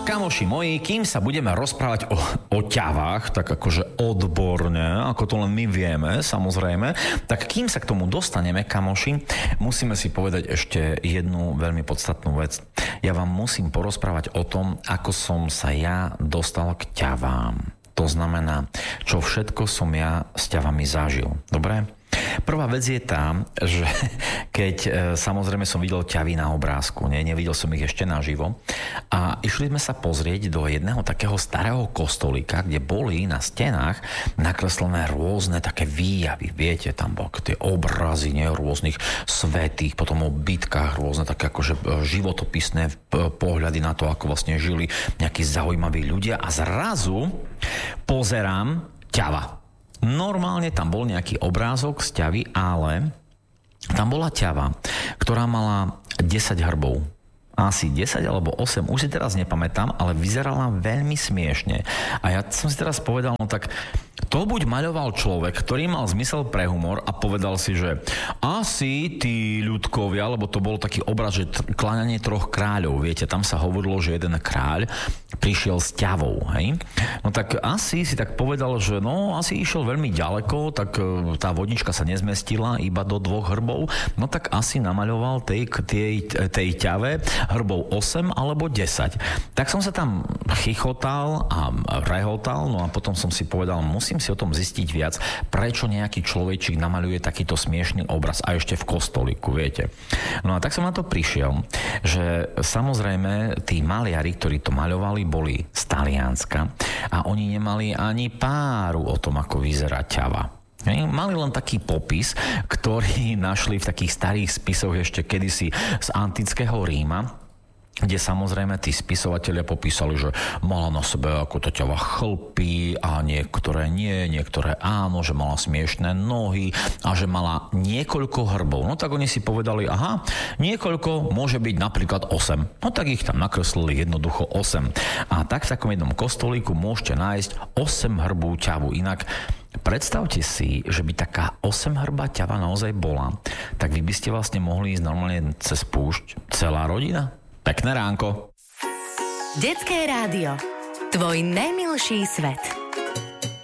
Kamoši moji, kým sa budeme rozprávať o ťavách, tak akože odborne, ako to len my vieme, samozrejme, tak kým sa k tomu dostaneme, kamoši, musíme si povedať ešte jednu veľmi podstatnú vec. Ja vám musím porozprávať o tom, ako som sa ja dostal k ťavám. To znamená, čo všetko som ja s ťavami zažil. Dobre? Prvá vec je tá, že keď samozrejme som videl ťavy na obrázku, nevidel som ich ešte naživo, a išli sme sa pozrieť do jedného takého starého kostolíka, kde boli na stenách nakreslené rôzne také výjavy. Viete, tam boli tie obrazy rôznych svätých, potom o bitkách, rôzne také akože životopisné pohľady na to, ako vlastne žili nejakí zaujímaví ľudia, a zrazu pozerám ťava. Normálne tam bol nejaký obrázok z ťavy, ale tam bola ťava, ktorá mala 10 hrbov. Asi 10 alebo 8, už si teraz nepamätám, ale vyzerala veľmi smiešne. A ja som si teraz povedal, no tak to buď maľoval človek, ktorý mal zmysel pre humor a povedal si, že asi tí ľudkovia, lebo to bol taký obraz, že kláňanie troch kráľov, viete, tam sa hovorilo, že jeden kráľ prišiel s ťavou, hej? No tak asi si tak povedal, že no, asi išiel veľmi ďaleko, tak tá vodnička sa nezmestila iba do 2 hrbov, no tak asi namaľoval tej ťave hrbov 8 alebo 10. Tak som sa tam chichotal a rehotal, no a potom som si povedal, musím si o tom zistiť viac, prečo nejaký človečík namaľuje takýto smiešný obraz a ešte v kostolíku, viete. No a tak som na to prišiel, že samozrejme tí maliari, ktorí to maľovali, boli z Talianska a oni nemali ani páru o tom, ako vyzerá ťava. Mali len taký popis, ktorý našli v takých starých spisoch ešte kedysi z antického Ríma, kde samozrejme tí spisovatelia popísali, že mala na sebe ako tá ťava chlpy a niektoré nie, niektoré áno, že mala smiešné nohy a že mala niekoľko hrbov. No tak oni si povedali, aha, niekoľko môže byť napríklad 8. No tak ich tam nakreslili jednoducho 8. A tak v takom jednom kostolíku môžete nájsť 8 hrbú ťavu. Inak predstavte si, že by taká 8-hrbá ťava naozaj bola, tak vy by ste vlastne mohli ísť normálne cez púšť celá rodina. Pekné ránko. Detské rádio. Tvoj najmilší svet.